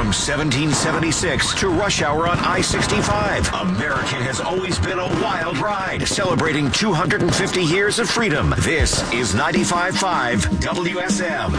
From 1776 to rush hour on I-65, America has always been a wild ride, celebrating 250 years of freedom. This is 95.5 WSM.